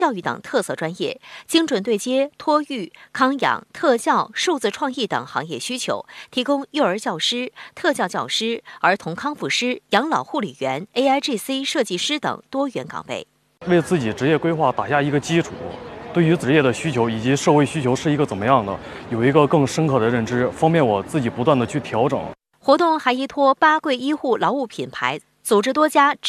教育等特色专业，精准对接托育、康养、特教、数字创意等行业需求，提供幼儿教师、特教教师、儿童康复师、养老护理员、AIGC 设计师等多元岗位， 为自己职业规划打下一个基础。对于职业的需求以及社会需求是一个怎么样的，有一个更深刻的认知，方便我自己不断的去调整。 活动还依托八贵医护劳务品牌，组织多家